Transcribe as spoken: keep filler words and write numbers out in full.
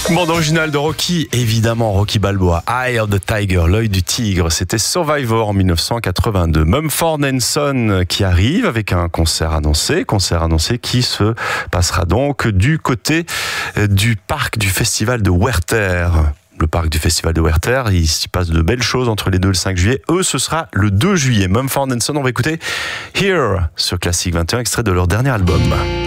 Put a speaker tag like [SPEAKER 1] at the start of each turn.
[SPEAKER 1] Bande originale de Rocky, évidemment Rocky Balboa, Eye of the Tiger, l'œil du tigre, c'était Survivor en mille neuf cent quatre-vingt-deux. Mumford and Son qui arrive avec un concert annoncé, concert annoncé qui se passera donc du côté du parc du festival de Werther. Le parc du festival de Werther, il s'y passe de belles choses entre les deux et le cinq juillet. Eux, ce sera le deux juillet. Mumford and Son, on va écouter Here sur Classic vingt et un, extrait de leur dernier album.